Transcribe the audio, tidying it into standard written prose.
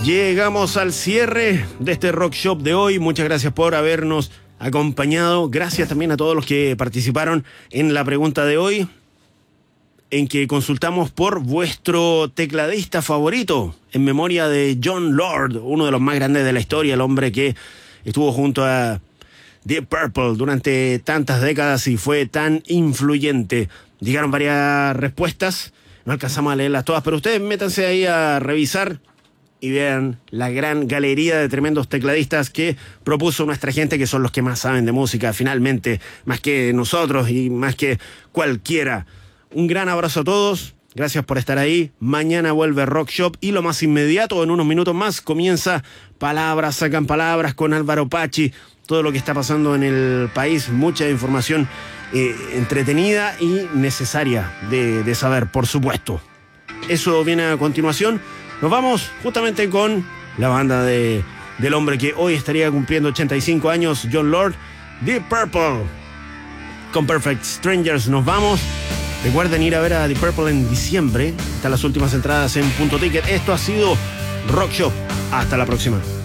Llegamos al cierre de este Rock Shop de hoy. Muchas gracias por habernos acompañado. Gracias también a todos los que participaron en la pregunta de hoy, en que consultamos por vuestro tecladista favorito, en memoria de Jon Lord, uno de los más grandes de la historia, el hombre que estuvo junto a Deep Purple durante tantas décadas y fue tan influyente. Llegaron varias respuestas, no alcanzamos a leerlas todas, pero ustedes métanse ahí a revisar y vean la gran galería de tremendos tecladistas que propuso nuestra gente, que son los que más saben de música, finalmente, más que nosotros y más que cualquiera. Un gran abrazo a todos, gracias por estar ahí. Mañana vuelve Rock Shop y lo más inmediato, en unos minutos más, comienza Palabras Sacan Palabras con Álvaro Pachi. Todo lo que está pasando en el país, mucha información entretenida y necesaria de saber, por supuesto. Eso viene a continuación. Nos vamos justamente con la banda del hombre que hoy estaría cumpliendo 85 años, Jon Lord, Deep Purple. Con Perfect Strangers nos vamos. Recuerden ir a ver a Deep Purple en diciembre. Están las últimas entradas en Punto Ticket. Esto ha sido Rock Shop. Hasta la próxima.